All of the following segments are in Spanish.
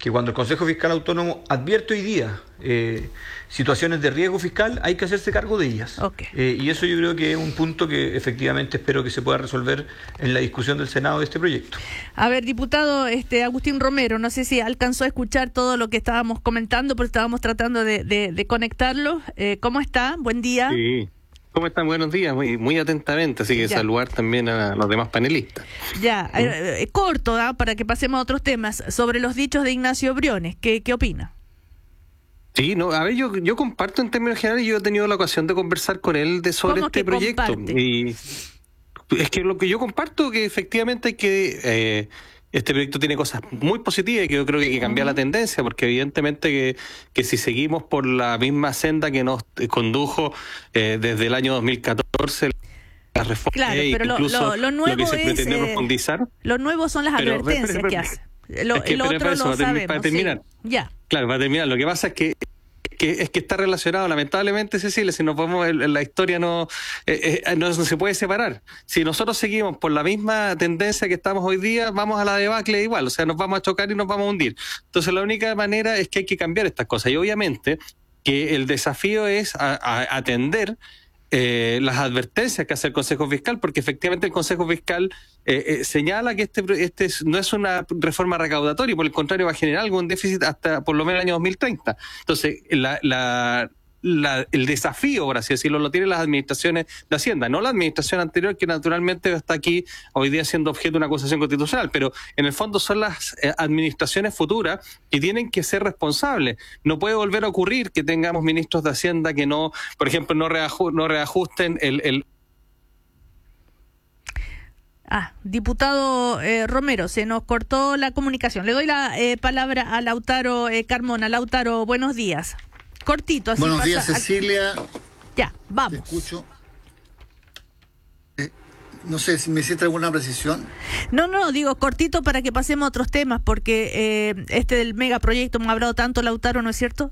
que cuando el Consejo Fiscal Autónomo advierte hoy día situaciones de riesgo fiscal, hay que hacerse cargo de ellas. Okay. Y eso yo creo que es un punto que efectivamente espero que se pueda resolver en la discusión del Senado de este proyecto. A ver, diputado Agustín Romero, no sé si alcanzó a escuchar todo lo que estábamos comentando, porque estábamos tratando de conectarlo. ¿Cómo está? Buen día. Sí. ¿Cómo están? Buenos días, muy atentamente, así que saludar también a los demás panelistas. Ya, corto, para que pasemos a otros temas, sobre los dichos de Ignacio Briones, ¿qué opina? Sí, no, a ver, yo comparto en términos generales, yo he tenido la ocasión de conversar con él sobre este proyecto. Comparte? Y es que lo que yo comparto, que efectivamente hay que... este proyecto tiene cosas muy positivas y que yo creo que hay que cambiar la tendencia, porque evidentemente que si seguimos por la misma senda que nos condujo desde el año 2014, la reforma, claro, pero incluso lo nuevo lo que se pretende profundizar. Lo nuevo son las advertencias que hace. El otro lo sabemos. Para terminar, sí. Ya. Claro, para terminar, lo que pasa es que está relacionado, lamentablemente, Cecilia, si nos vamos en la historia no se puede separar. Si nosotros seguimos por la misma tendencia que estamos hoy día, vamos a la debacle igual, o sea, nos vamos a chocar y nos vamos a hundir. Entonces la única manera es que hay que cambiar estas cosas, y obviamente que el desafío es atender las advertencias que hace el Consejo Fiscal, porque efectivamente el Consejo Fiscal señala que este no es una reforma recaudatoria, y por el contrario va a generar algún déficit hasta por lo menos el año 2030. Entonces, el desafío, por así decirlo, lo tienen las administraciones de Hacienda, no la administración anterior, que naturalmente está aquí hoy día siendo objeto de una acusación constitucional, pero en el fondo son las administraciones futuras que tienen que ser responsables. No puede volver a ocurrir que tengamos ministros de Hacienda que no, por ejemplo, no reajusten el diputado Romero, se nos cortó la comunicación. Le doy la palabra a Lautaro Carmona. Lautaro, buenos días. Cortito, así. Buenos días, Cecilia. Ya, vamos. Te escucho. No sé si me hiciste alguna precisión. No, digo cortito para que pasemos a otros temas, porque del megaproyecto hemos hablado tanto, Lautaro, ¿no es cierto?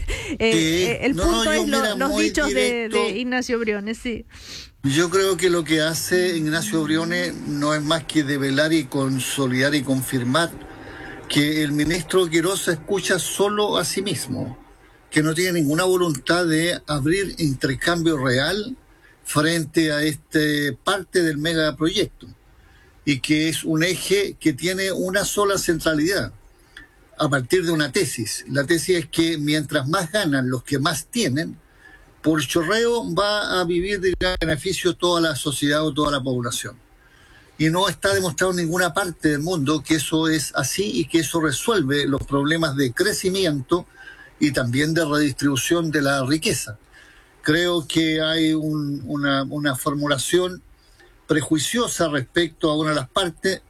El punto es los dichos de Ignacio Briones, sí. Yo creo que lo que hace Ignacio Briones no es más que develar y consolidar y confirmar que el ministro Quirós se escucha solo a sí mismo, que no tiene ninguna voluntad de abrir intercambio real frente a parte del megaproyecto, y que es un eje que tiene una sola centralidad a partir de una tesis. La tesis es que mientras más ganan los que más tienen, por chorreo va a vivir de beneficio toda la sociedad o toda la población. Y no está demostrado en ninguna parte del mundo que eso es así y que eso resuelve los problemas de crecimiento y también de redistribución de la riqueza. Creo que hay una formulación prejuiciosa respecto a una de las partes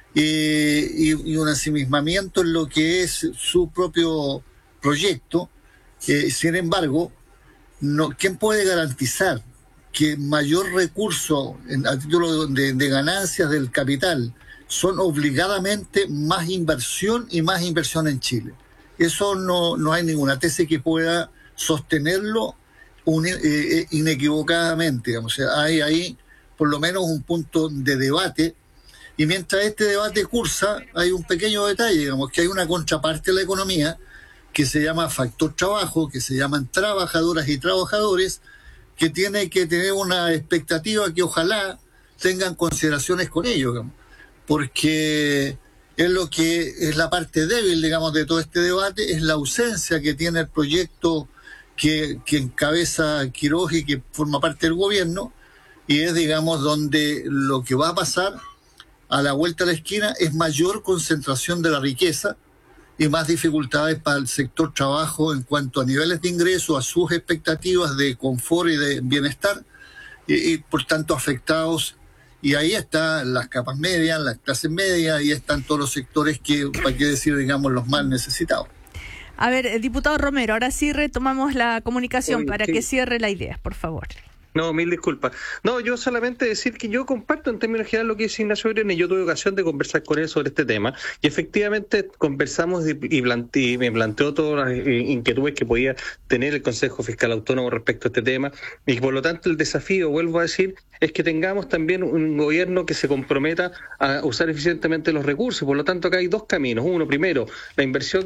y un ensimismamiento en lo que es su propio proyecto. Sin embargo, ¿quién puede garantizar que mayor recurso a título de ganancias del capital son obligadamente más inversión y más inversión en Chile? Eso no hay ninguna tesis que pueda sostenerlo inequivocadamente, digamos. O sea, hay ahí por lo menos un punto de debate, y mientras este debate cursa hay un pequeño detalle, digamos, que hay una contraparte de la economía que se llama factor trabajo, que se llaman trabajadoras y trabajadores, que tiene que tener una expectativa que ojalá tengan consideraciones con ellos, digamos, porque es lo que es la parte débil, digamos, de todo este debate, es la ausencia que tiene el proyecto que encabeza Quirós y que forma parte del gobierno, y es, digamos, donde lo que va a pasar a la vuelta de la esquina es mayor concentración de la riqueza y más dificultades para el sector trabajo en cuanto a niveles de ingreso, a sus expectativas de confort y de bienestar, y por tanto afectados. Y ahí están las capas medias, las clases medias, y están todos los sectores que, para qué decir, digamos, los más necesitados. A ver, diputado Romero, ahora sí retomamos la comunicación para que cierre la idea, por favor. No, mil disculpas. No, yo solamente decir que yo comparto en términos generales lo que dice Ignacio Briones. Yo tuve ocasión de conversar con él sobre este tema y efectivamente conversamos y me planteó todas las inquietudes que podía tener el Consejo Fiscal Autónomo respecto a este tema, y por lo tanto el desafío, vuelvo a decir, es que tengamos también un gobierno que se comprometa a usar eficientemente los recursos. Por lo tanto, acá hay dos caminos. Uno, primero, la inversión